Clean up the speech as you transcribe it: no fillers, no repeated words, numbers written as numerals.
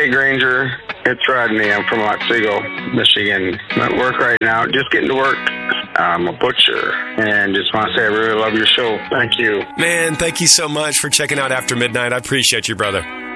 Rodney Granger. It's Rodney. I'm from Otsego, Michigan. I'm at work right now. Just getting to work. I'm a butcher. And just want to say I really love your show. Thank you. Man, thank you so much for checking out After Midnight. I appreciate you, brother.